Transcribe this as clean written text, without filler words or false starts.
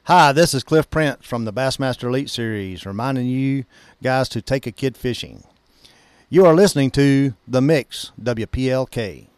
Hi, this is Cliff Prince from the Bassmaster Elite Series, reminding you guys to take a kid fishing. You are listening to The Mix, WPLK.